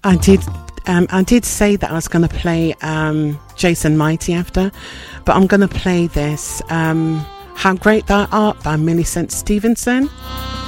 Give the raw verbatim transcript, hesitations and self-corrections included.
I did. Um, I did say that I was going to play um, Jason Mighty after, but I'm going to play this. Um, How Great Thou Art by Millicent Stevenson.